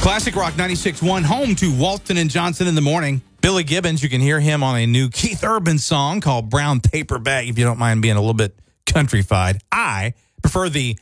Classic Rock 96.1, home to Walton and Johnson in the morning. Billy Gibbons, you can hear him on a new Keith Urban song called Brown Paper Bag, if you don't mind being a little bit countryfied. I prefer the